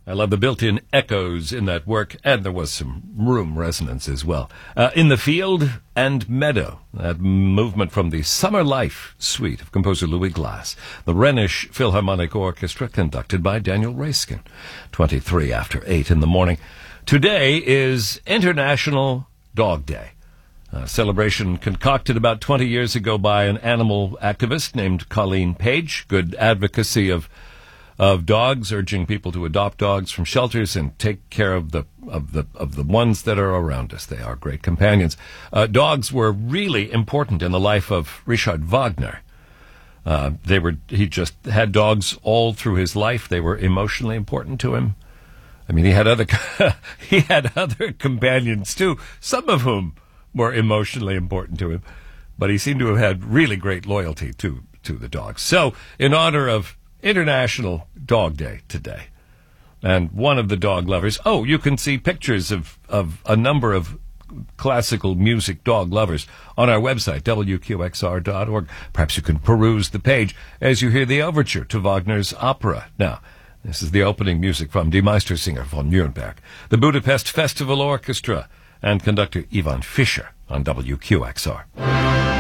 I love the built-in echoes in that work, and there was some room resonance as well. In the Field and Meadow, that movement from the Summer Life suite of composer Louis Glass. The Rhenish Philharmonic Orchestra, conducted by Daniel Raiskin. 23 after 8 in the morning. Today is International Dog Day. A celebration concocted about 20 years ago by an animal activist named Colleen Page. Good advocacy of dogs, urging people to adopt dogs from shelters and take care of the ones that are around us. They are great companions. Dogs were really important in the life of Richard Wagner. He just had dogs all through his life. They were emotionally important to him. I mean, he had other companions too, some of whom were emotionally important to him, but he seemed to have had really great loyalty to the dogs. So, in honor of International Dog Day today, and one of the dog lovers, you can see pictures of a number of classical music dog lovers on our website, wqxr.org. Perhaps you can peruse the page as you hear the overture to Wagner's opera. Now, this is the opening music from Die Meistersinger von Nuremberg, the Budapest Festival Orchestra, and conductor Ivan Fischer on WQXR.